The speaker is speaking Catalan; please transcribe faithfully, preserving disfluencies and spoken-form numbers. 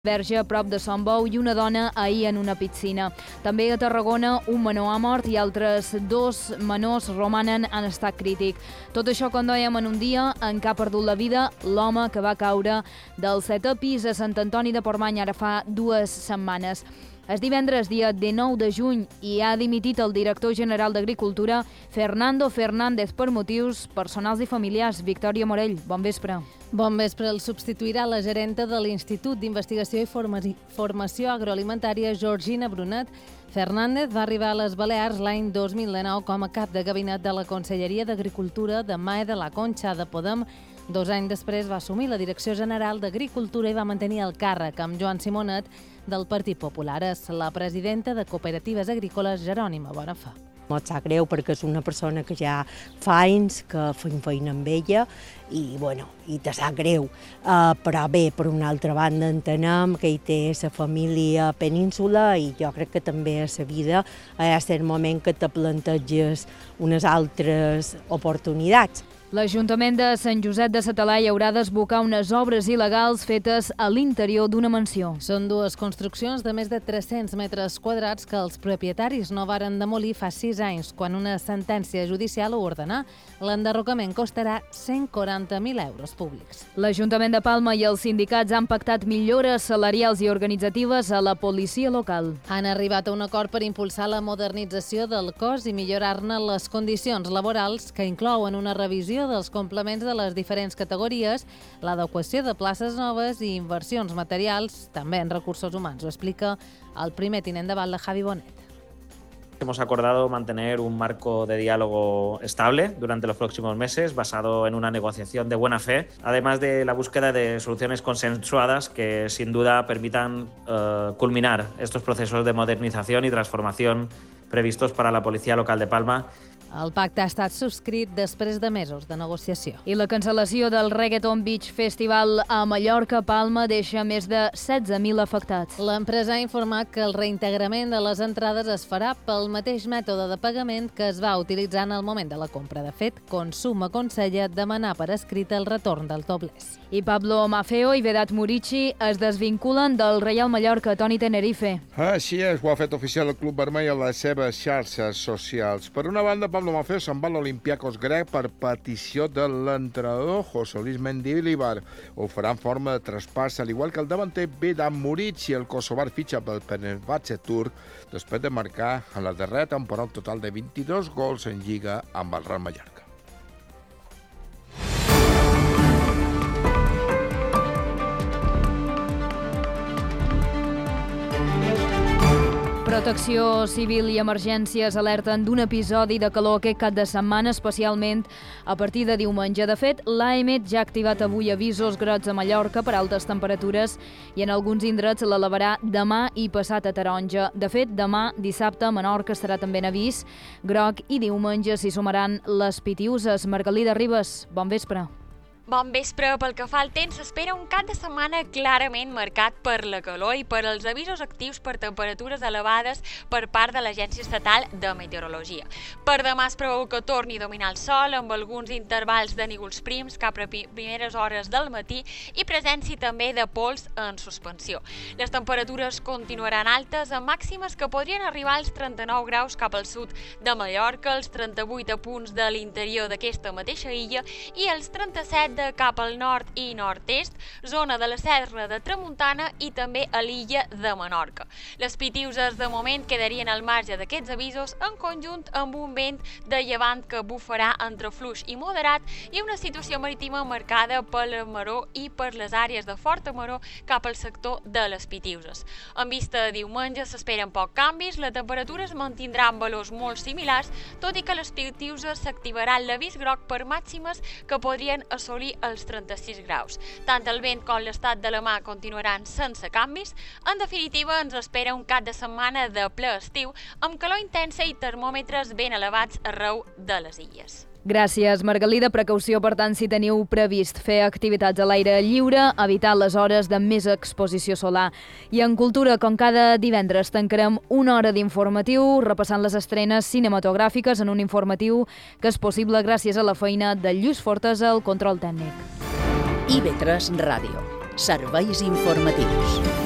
Verge a prop de Sant Bou i una dona ahir en una piscina. També a Tarragona un menor ha mort i altres dos menors romanen en estat crític. Tot això, com dèiem, en un dia en què ha perdut la vida l'home que va caure del setè pis a Sant Antoni de Portmany ara fa dues setmanes. És divendres, dia dinou de juny, i ha dimitit el director general d'Agricultura, Fernando Fernández, per motius personals i familiars. Victòria Morell, bon vespre. Bon vespre. El substituirà la gerenta de l'Institut d'Investigació i Formació Agroalimentària, Georgina Brunet. Fernández va arribar a les Balears l'any dos mil dinou com a cap de gabinet de la Conselleria d'Agricultura de Mae de la Concha de Podem. Dos anys després va assumir la Direcció General d'Agricultura i va mantenir el càrrec amb Joan Simonet del Partit Popular. És la presidenta de Cooperatives Agrícoles, Jerònima Bonafà. Em sap greu perquè és una persona que ja fa anys que fem feina amb ella i, bueno, i te sap greu. Uh, però bé, per una altra banda, entenem que ell té la família a Península i jo crec que també a la vida hi ha cert moment que te planteges unes altres oportunitats. L'Ajuntament de Sant Josep de sa Talaia haurà d'esbocar unes obres il·legals fetes a l'interior d'una mansió. Són dues construccions de més de tres-cents metres quadrats que els propietaris no varen demolir fa sis anys, quan una sentència judicial ho ordenà. L'enderrocament costarà cent quaranta mil euros públics. L'Ajuntament de Palma i els sindicats han pactat millores salarials i organitzatives a la policia local. Han arribat a un acord per impulsar la modernització del cos i millorar-ne les condicions laborals, que inclouen una revisió dels complements de les diferents categories, l'adequació de places noves i inversions materials, també en recursos humans. Ho explica el primer tinent de batlle, Javi Bonet. Hemos acordado mantener un marco de diálogo estable durante los próximos meses, basado en una negociación de buena fe, además de la búsqueda de soluciones consensuadas que sin duda permitan uh, culminar estos procesos de modernización y transformación previstos para la Policía Local de Palma. El pacte ha estat subscrit després de mesos de negociació. I la cancel·lació del Reggaeton Beach Festival a Mallorca, Palma, deixa més de setze mil afectats. L'empresa ha informat que el reintegrament de les entrades es farà pel mateix mètode de pagament que es va utilitzar en el moment de la compra. De fet, Consum aconsella demanar per escrit el retorn del topless. I Pablo Maffeo i Vedat Murici es desvinculen del Reial Mallorca, Toni Tenerife. Així és, ho ha fet oficial el Club Vermell a les seves xarxes socials. Per una banda, Pablo Maffeo se'n va a l'Olympiacos grec per petició de l'entrenador José Luis Mendilibar. Ho farà en forma de traspàs, al igual que el davanter Vedat Murici. El kosovar fitxa pel Fenerbahçe turc després de marcar en la darrera temporada un total de vint-i-dos gols en Lliga amb el Real Mallorca. Protecció Civil i Emergències alerten d'un episodi de calor aquest cap de setmana, especialment a partir de diumenge. De fet, l'A E M E T ja ha activat avui avisos grocs a Mallorca per altes temperatures i en alguns indrets l'elevarà demà i passat a taronja. De fet, demà, dissabte, a Menorca estarà també en avís groc i diumenge s'hi sumaran les Pitiuses. Margalida Ribas, bon vespre. Bon vespre. Pel que fa al temps, s'espera un cap de setmana clarament marcat per la calor i per els avisos actius per temperatures elevades per part de l'Agència Estatal de Meteorologia. Per demà es preveu que torni a dominar el sol amb alguns intervals de núvols prims cap a primeres hores del matí i presència també de pols en suspensió. Les temperatures continuaran altes amb màximes que podrien arribar als trenta-nou graus cap al sud de Mallorca, els trenta-vuit a punts de l'interior d'aquesta mateixa illa i els trenta-set de cap al nord i nord-est, zona de la Serra de Tramuntana i també a l'illa de Menorca. Les Pitiuses de moment quedarien al marge d'aquests avisos en conjunt amb un vent de llevant que bufarà entre fluix i moderat i una situació marítima marcada per la maró i per les àrees de forta maró cap al sector de les Pitiuses. En vista de diumenge s'esperen poc canvis, la temperatura es mantindrà en valors molt similars, tot i que les Pitiuses s'activarà l'avís groc per màximes que podrien assolir els trenta-sis graus. Tant el vent com l'estat de la mà continuaran sense canvis. En definitiva, ens espera un cap de setmana de ple estiu, amb calor intensa i termòmetres ben elevats arreu de les illes. Gràcies, Margalida. Precaució, per tant, si teniu previst fer activitats a l'aire lliure, evitar les hores de més exposició solar. I en cultura, com cada divendres, tancarem una hora d'informatiu repassant les estrenes cinematogràfiques en un informatiu que és possible gràcies a la feina de Lluís Fortes al control tècnic. I V tres Ràdio. Serveis informatius.